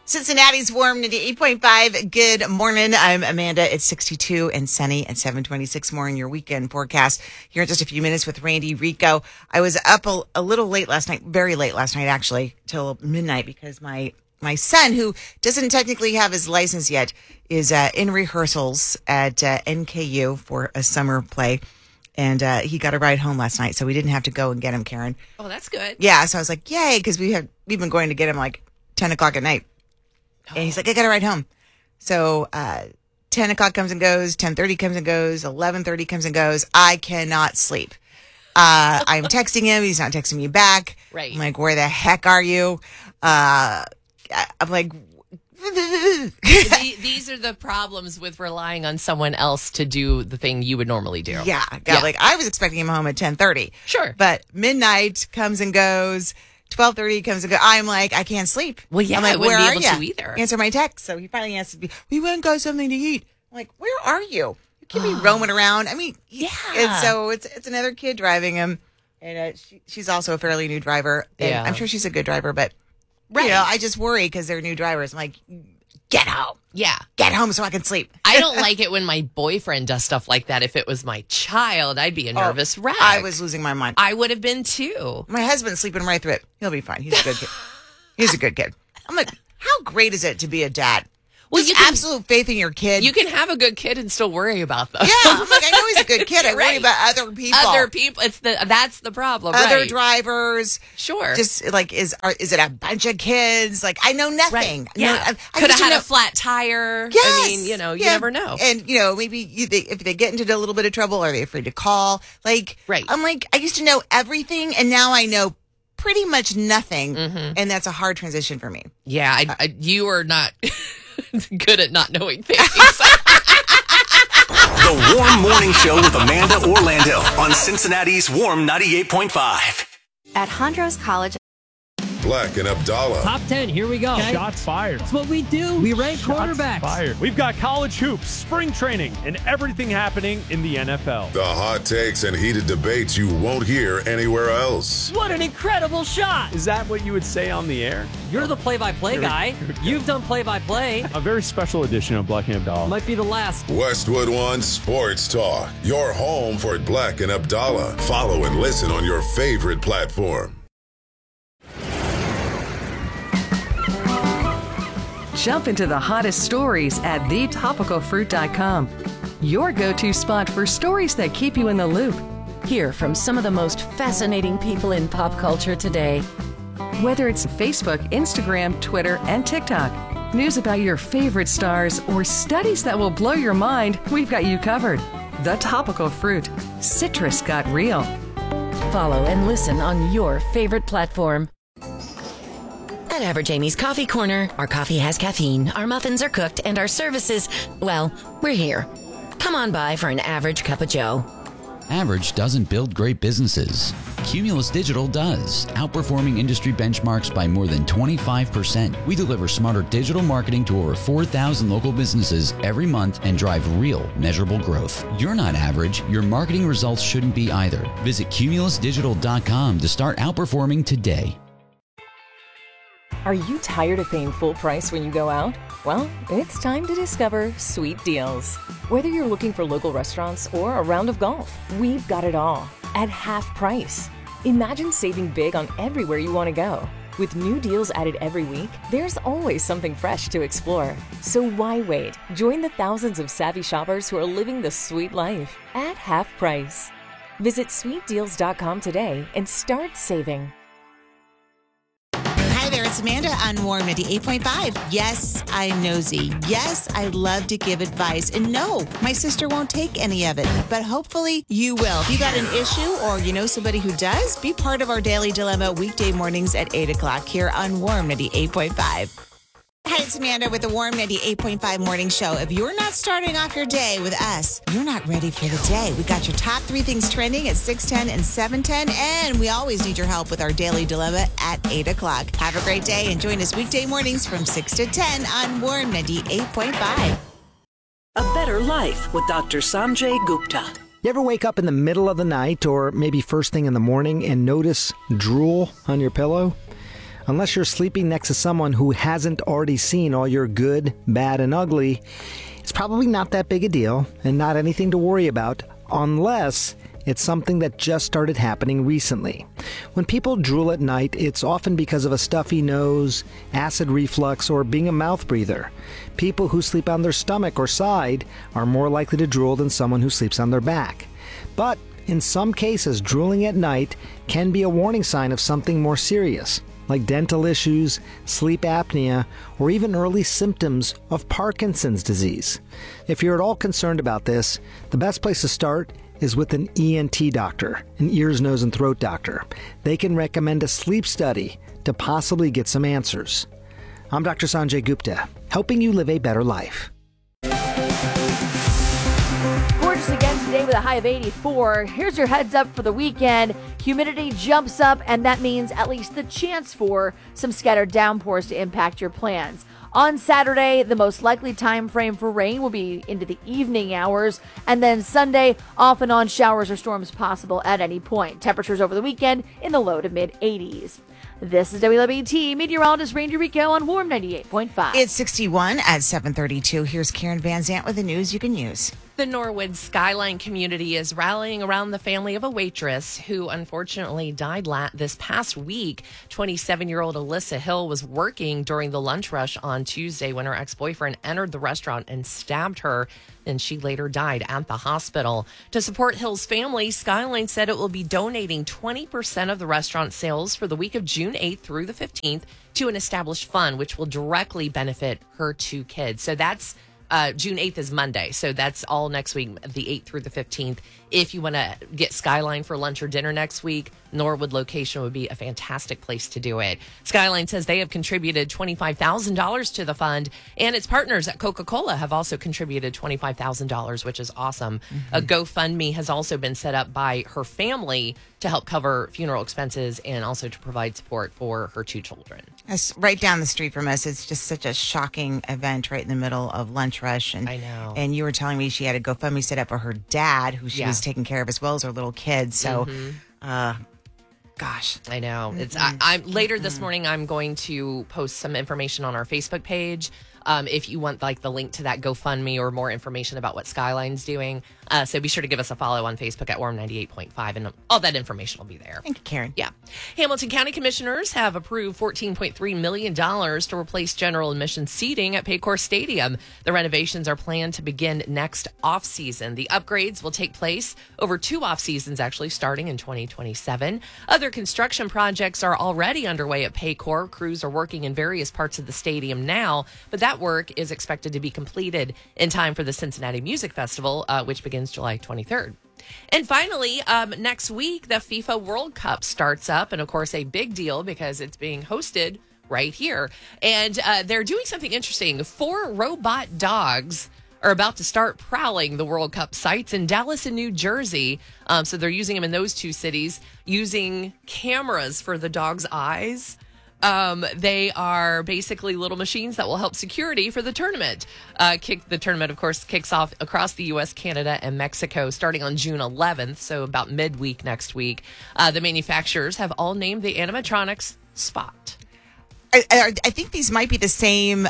Cincinnati's warm 98.5. Good morning. I'm Amanda. It's 62 and sunny and 726 more in your weekend forecast. Here in just a few minutes with Randy Rico. I was up a little late last night, very late last night, actually, till midnight because my son, who doesn't technically have his license yet, is in rehearsals at NKU for a summer play. And he got a ride home last night, so we didn't have to go and get him, Karen. Oh, that's good. Yeah, so I was like, yay, because we've been going to get him like 10 o'clock at night. And he's like, I got to ride home. So 10 o'clock comes and goes, 10:30 comes and goes, 11:30 comes and goes. I cannot sleep. I'm texting him. He's not texting me back. Right. I'm like, where the heck are you? I'm like... These are the problems with relying on someone else to do the thing you would normally do. Yeah. Like I was expecting him home at 10:30. Sure. But midnight comes and goes. 12:30 comes and goes. I'm like, I can't sleep. Well, yeah, I'm like, I wouldn't where be able are to you? either. Answer my text. So he finally answered me. We went and got something to eat. I'm like, where are you? You can't be roaming around. I mean, Yeah. And so it's another kid driving him, and she's also a fairly new driver. And Yeah. I'm sure she's a good driver, but Right. you know, I just worry because they're new drivers. I'm like, get home. Yeah. Get home so I can sleep. I don't like it when my boyfriend does stuff like that. If it was my child, I'd be a nervous wreck. I was losing my mind. I would have been too. My husband's sleeping right through it. He'll be fine. He's a good kid. He's a good kid. I'm like, how great is it to be a dad? Well, Just you can- absolute faith in your kid. You can have a good kid and still worry about them. Yeah, I'm like, I know he's a good kid. I worry Right. about other people. Other people. That's the problem. Other right. drivers. Sure. Just like, is it a bunch of kids? Like, I know nothing. Right. Yeah. I Could have just had know- a flat tire. Yes. I mean, you Yeah. never know. And, maybe if they get into a little bit of trouble, are they afraid to call? Like, Right. I'm like, I used to know everything, and now I know pretty much nothing. Mm-hmm. And that's a hard transition for me. Yeah, you are not good at not knowing things. The Warm Morning Show with Amanda Orlando on Cincinnati's Warm 98.5. At Hondros College. Black and Abdallah. Top 10, here we go. Okay. Shots fired. That's what we do. We rank quarterbacks. Fired. We've got college hoops, spring training, and everything happening in the NFL. The hot takes and heated debates you won't hear anywhere else. What an incredible shot. Is that what you would say on the air? You're the play-by-play guy. You've done play-by-play. A very special edition of Black and Abdallah. Might be the last. Westwood One Sports Talk. Your home for Black and Abdallah. Follow and listen on your favorite platform. Jump into the hottest stories at thetopicalfruit.com. Your go-to spot for stories that keep you in the loop. Hear from some of the most fascinating people in pop culture today. Whether it's Facebook, Instagram, Twitter, and TikTok. News about your favorite stars or studies that will blow your mind, we've got you covered. The Topical Fruit. Citrus got real. Follow and listen on your favorite platform. At Average Amy's Coffee Corner, our coffee has caffeine, our muffins are cooked, and our services, well, we're here. Come on by for an average cup of joe. Average doesn't build great businesses. Cumulus Digital does, outperforming industry benchmarks by more than 25%. We deliver smarter digital marketing to over 4,000 local businesses every month and drive real, measurable growth. You're not average. Your marketing results shouldn't be either. Visit cumulusdigital.com to start outperforming today. Are you tired of paying full price when you go out? Well, it's time to discover Sweet Deals. Whether you're looking for local restaurants or a round of golf, we've got it all at half price. Imagine saving big on everywhere you want to go. With new deals added every week, there's always something fresh to explore. So why wait? Join the thousands of savvy shoppers who are living the sweet life at half price. Visit sweetdeals.com today and start saving. Hi there, it's Amanda on Warm 98.5. Yes, I'm nosy. Yes, I love to give advice. And no, my sister won't take any of it. But hopefully you will. If you got an issue or you know somebody who does, be part of our Daily Dilemma weekday mornings at 8 o'clock here on Warm 98.5. Hi, it's Amanda with the Warm 98.5 Morning Show. If you're not starting off your day with us, you're not ready for the day. We got your top 3 things trending at 6:10 and 7:10, and we always need your help with our Daily Dilemma at 8 o'clock. Have a great day and join us weekday mornings from 6 to 10 on Warm 98.5. A Better Life with Dr. Sanjay Gupta. You ever wake up in the middle of the night or maybe first thing in the morning and notice drool on your pillow? Unless you're sleeping next to someone who hasn't already seen all your good, bad, and ugly, it's probably not that big a deal and not anything to worry about unless it's something that just started happening recently. When people drool at night, it's often because of a stuffy nose, acid reflux, or being a mouth breather. People who sleep on their stomach or side are more likely to drool than someone who sleeps on their back. But in some cases, drooling at night can be a warning sign of something more serious, like dental issues, sleep apnea, or even early symptoms of Parkinson's disease. If you're at all concerned about this, the best place to start is with an ENT doctor, an ears, nose, and throat doctor. They can recommend a sleep study to possibly get some answers. I'm Dr. Sanjay Gupta, helping you live a better life. Gorgeous again today with a high of 84. Here's your heads up for the weekend. Humidity jumps up, and that means at least the chance for some scattered downpours to impact your plans. On Saturday, the most likely time frame for rain will be into the evening hours, and then Sunday, off and on showers or storms possible at any point. Temperatures over the weekend in the low to mid 80s. This is WLBT meteorologist Randy Rico on Warm 98.5. It's 61 at 7:32. Here's Karen Van Zant with the news you can use. The Norwood Skyline community is rallying around the family of a waitress who unfortunately died this past week. 27-year-old Alyssa Hill was working during the lunch rush on Tuesday when her ex-boyfriend entered the restaurant and stabbed her. And she later died at the hospital. To support Hill's family, Skyline said it will be donating 20% of the restaurant sales for the week of June 8th through the 15th to an established fund, which will directly benefit her 2 kids. So that's June 8th is Monday. So that's all next week, the 8th through the 15th. If you want to get Skyline for lunch or dinner next week, Norwood location would be a fantastic place to do it. Skyline says they have contributed $25,000 to the fund, and its partners at Coca-Cola have also contributed $25,000, which is awesome. Mm-hmm. A GoFundMe has also been set up by her family to help cover funeral expenses and also to provide support for her 2 children. It's right down the street from us. It's just such a shocking event right in the middle of lunch rush. And I know. And you were telling me she had a GoFundMe set up for her dad, who she was taking care of, as well as her little kids. So, gosh. I know. It's I'm later this morning, I'm going to post some information on our Facebook page. If you want like the link to that GoFundMe or more information about what Skyline's doing. So be sure to give us a follow on Facebook at Warm 98.5 and all that information will be there. Thank you, Karen. Yeah. Hamilton County Commissioners have approved $14.3 million to replace general admission seating at Paycor Stadium. The renovations are planned to begin next off-season. The upgrades will take place over 2 off-seasons, actually, starting in 2027. Other construction projects are already underway at Paycor. Crews are working in various parts of the stadium now, but that work is expected to be completed in time for the Cincinnati Music Festival, which begins July 23rd. And finally, next week, the FIFA World Cup starts up. And of course, a big deal because it's being hosted right here. And they're doing something interesting. 4 robot dogs are about to start prowling the World Cup sites in Dallas and New Jersey. So they're using them in those 2 cities, using cameras for the dogs' eyes. They are basically little machines that will help security for the tournament. The tournament, of course, kicks off across the U.S., Canada, and Mexico starting on June 11th, so about midweek next week. The manufacturers have all named the animatronics Spot. I think these might be the same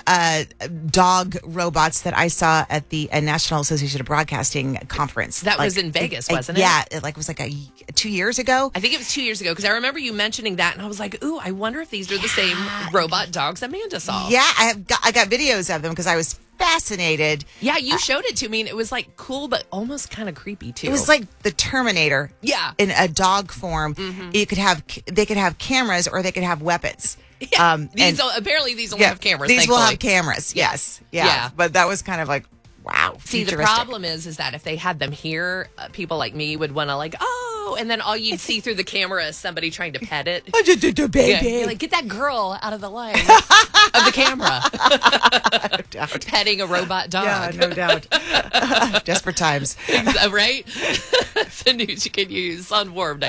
dog robots that I saw at the National Association of Broadcasting conference. That was in Vegas, wasn't it? Yeah, it was like 2 years ago. I think it was 2 years ago because I remember you mentioning that, and I was like, "Ooh, I wonder if these are the same robot dogs Amanda saw." Yeah, I got videos of them because I was fascinated. Yeah, you showed it to me, and it was like cool, but almost kind of creepy too. It was like the Terminator. Yeah, in a dog form. Mm-hmm. They could have cameras or they could have weapons. Yeah, apparently these will have cameras. These thankfully. will have cameras. Yes. Yeah. But that was kind of like, wow. See, the problem is that if they had them here, people like me would want to and then all you'd see through the camera is somebody trying to pet it. Baby. Yeah, you're like, get that girl out of the line of the camera. No doubt. Petting a robot dog. Yeah, no doubt. Desperate times. Right? That's the news you can use on Warm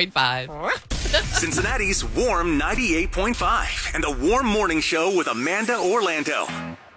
98.5. Cincinnati's Warm 98.5 and the Warm Morning Show with Amanda Orlando.